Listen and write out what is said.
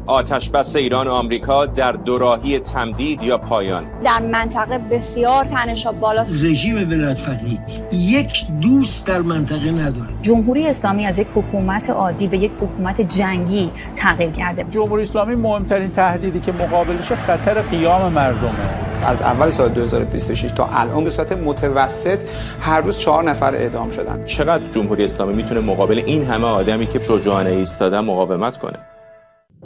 آتش بس ایران و آمریکا در دوراهی تمدید یا پایان؟ در منطقه بسیار تنش‌ها بالاست. رژیم ولایت‌فقیه یک دوست در منطقه نداره. جمهوری اسلامی از یک حکومت عادی به یک حکومت جنگی تغییر کرده. جمهوری اسلامی مهمترین تهدیدی که مقابلش خطر قیام مردمه. از اول سال 2026 تا الان به صورت متوسط هر روز 4 نفر اعدام شدن. چقدر جمهوری اسلامی میتونه مقابل این همه آدمی که شجاعانه ایستادن مقاومت کنه؟